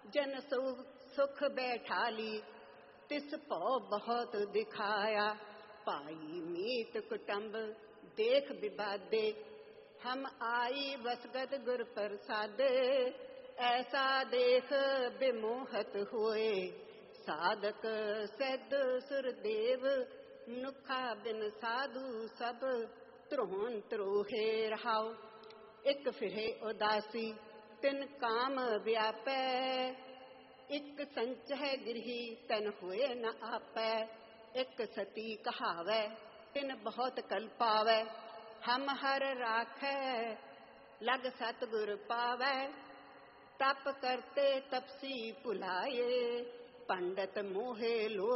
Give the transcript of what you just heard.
जन सुख बैठाली, तिस पौ बहुत दिखाया। पाई मीत कुटुंब देख विवादे, हम आई वसगत गुर प्रसादे। ऐसा देख विमोहत हुए, साधक सिद्ध सुरदेव। मनुखा बिन साधु सब, त्रोहन त्रोहे रहाओ। एक फिरे उदासी, तिन काम व्यापै। एक संचय गृही, तन हुए न आपै। एक सती कहावै, तिन बहुत कल पावै। हम हर राखै, लग सतगुर पावै। तप करते तपसी भुलाए, पंडित मोहे लो